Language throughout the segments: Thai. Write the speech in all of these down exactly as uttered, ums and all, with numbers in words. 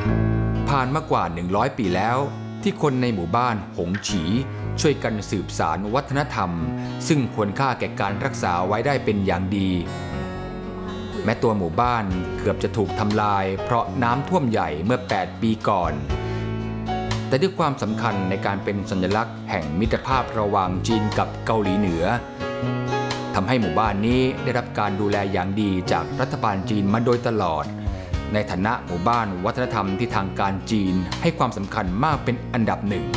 ผ่านมากว่าหนึ่งร้อยปีแล้วที่คนในหมู่บ้านหงฉีช่วยกันสืบสานวัฒนธรรมซึ่งควรค่าแก่การรักษาไว้ได้เป็นอย่างดีแม้ตัวหมู่บ้านเกือบจะถูกทำลายเพราะน้ำท่วมใหญ่เมื่อแปดปีก่อนแต่ด้วยความสำคัญในการเป็นสัญลักษณ์แห่งมิตรภาพระหว่างจีนกับเกาหลีเหนือทำให้หมู่บ้านนี้ได้รับการดูแลอย่างดีจากรัฐบาลจีนมาโดยตลอดในฐานะหมู่บ้านวัฒนธรรมที่ทางการจีนให้ความสำคัญมากเป็นอันดับหนึ่ง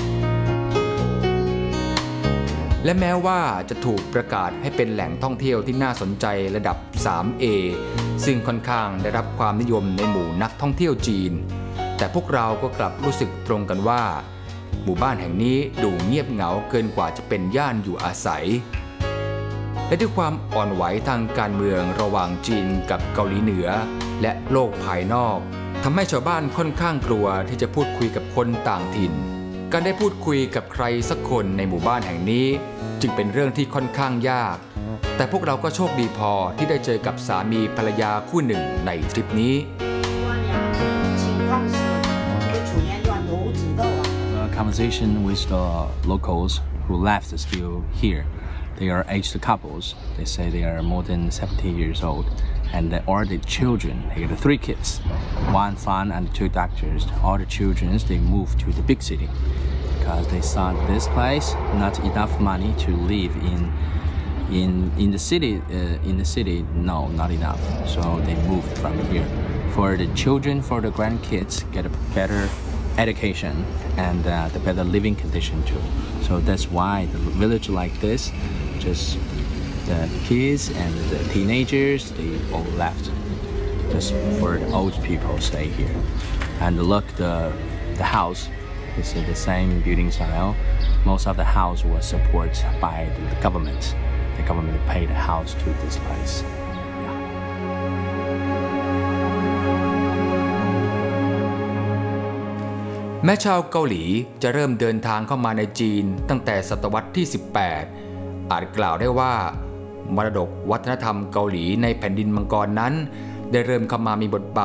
และแม้ว่าจะถูกประกาศให้เป็นแหล่งท่องเที่ยวที่น่าสนใจระดับ ทรี เอ ซึ่งค่อนข้างได้รับความนิยมในหมู่นักท่องเที่ยวจีนแต่พวกเราก็กลับรู้สึกตรงกันว่าหมู่บ้านแห่งนี้ดูเงียบเหงาเกินกว่าจะเป็นย่านอยู่อาศัยและด้วยความอ่อนไหวทางการเมืองระหว่างจีนกับเกาหลีเหนือและโลกภายนอกทำให้ชาวบ้านค่อนข้างกลัวที่จะพูดคุยกับคนต่างถิ่นการได้พูดคุยกับใครสักคนในหมู่บ้านแห่งนี้จึงเป็นเรื่องที่ค่อนข้างยากแต่พวกเราก็โชคดีพอที่ได้เจอกับสามีภรรยาคู่หนึ่งในทริปนี้ Conversation with the locals who left is still here. They are aged couples. They say they are more than seventy years old, and they are the children. They got three kids, one son and two daughters. All the children they moved to the big city because they saw this place not enough money to live in. In in the city, uh, in the city, no, not enough. So they moved from here. For the children, for the grandkids, get a better education and uh, the better living condition too. So that's why the village like this, just the kids and the teenagers, they all left. Just for the old people stay here. And look, the the house is the same building style. Most of the house was supported by the government. The government paid the house to this place. แม้ชาวเกาหลีจะเริ่มเดินทางเข้ามาในจีนตั้งแต่ศตวรรษที่ สิบแปด อาจกล่าวได้ว่ามรดกวัฒนธรรมเกาหลีในแผ่นดินมังกรนั้นได้เริ่มเข้ามามีบทบาท